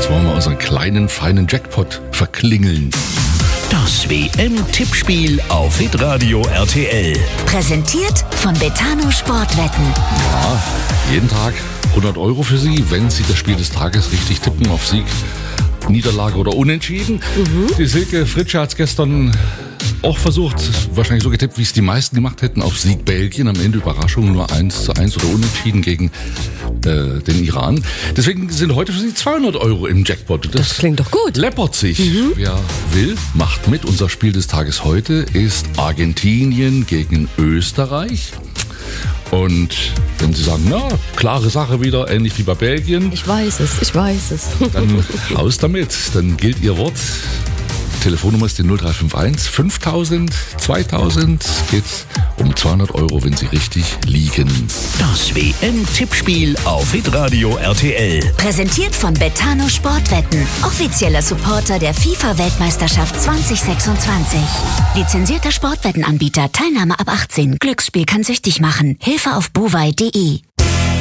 Jetzt wollen wir unseren kleinen, feinen Jackpot verklingeln. Das WM-Tippspiel auf Hitradio RTL. Präsentiert von Betano Sportwetten. Ja, jeden Tag 100 Euro für Sie, wenn Sie das Spiel des Tages richtig tippen auf Sieg, Niederlage oder Unentschieden. Die Silke Fritsche hat es gestern auch versucht, wahrscheinlich so getippt, wie es die meisten gemacht hätten, auf Sieg Belgien. Am Ende Überraschung nur 1:1 oder Unentschieden gegen den Iran. Deswegen sind heute für Sie 200 Euro im Jackpot. Das klingt doch gut. Läppert sich. Wer will, macht mit. Unser Spiel des Tages heute ist Argentinien gegen Österreich. Und wenn Sie sagen, na, klare Sache wieder, ähnlich wie bei Belgien. Ich weiß es. Dann raus damit. Dann gilt Ihr Wort. Telefonnummer ist die 0351 5000 2000. Geht um 200 Euro, wenn Sie richtig liegen. Das WM-Tippspiel auf Hitradio RTL. Präsentiert von Betano Sportwetten. Offizieller Supporter der FIFA-Weltmeisterschaft 2026. Lizenzierter Sportwettenanbieter. Teilnahme ab 18. Glücksspiel kann süchtig machen. Hilfe auf bovai.de.